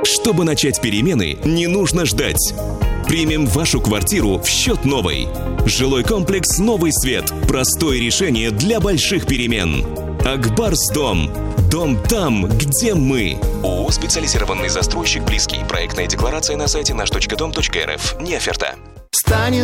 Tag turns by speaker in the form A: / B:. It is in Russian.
A: Чтобы начать перемены, не нужно ждать. Примем вашу квартиру в счет новой. Жилой комплекс «Новый свет». Простое решение для больших перемен. Акбарсдом. Дом там, где мы. ООО «Специализированный застройщик Близкий». Проектная декларация на сайте наш.дом.рф. Не оферта.
B: Станет